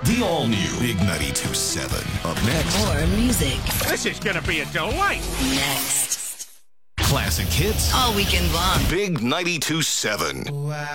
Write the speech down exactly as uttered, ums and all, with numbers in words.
The all-new Big ninety-two point seven. Up next. More music. This is gonna be a delight. Next. Classic hits. All weekend long. Big ninety-two point seven.